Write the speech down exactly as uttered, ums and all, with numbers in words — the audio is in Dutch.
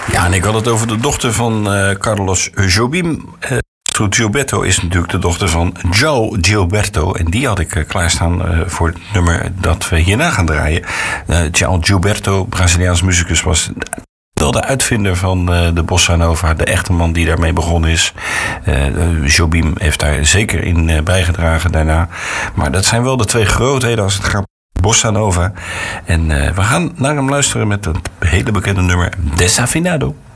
Ja, en ik had het over de dochter van uh, Carlos Jobim. Uh, Gilberto is natuurlijk de dochter van João Gilberto. En die had ik uh, klaarstaan uh, voor het nummer dat we hierna gaan draaien. Uh, João Gilberto, Braziliaans muzikus, was wel de uitvinder van uh, de bossa nova. De echte man die daarmee begonnen is. Uh, uh, Jobim heeft daar zeker in uh, bijgedragen daarna. Maar dat zijn wel de twee grootheden als het gaat om bossa nova. En uh, we gaan naar hem luisteren met een hele bekende nummer, Desafinado.